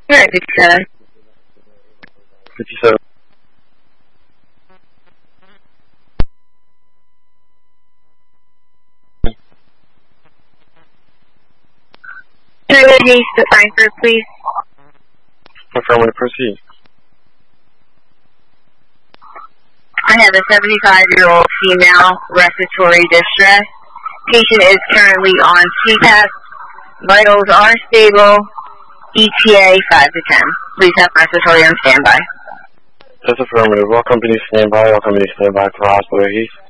Alright, 57. 57. Can I go to East to Frankfurt, please? Affirmative, proceed. I have a 75-year-old female respiratory distress. Patient is currently on CPAP. Vitals are stable. ETA 5 to 10. Please have respiratory on standby. That's affirmative. All companies stand by. All companies stand by for hospital East.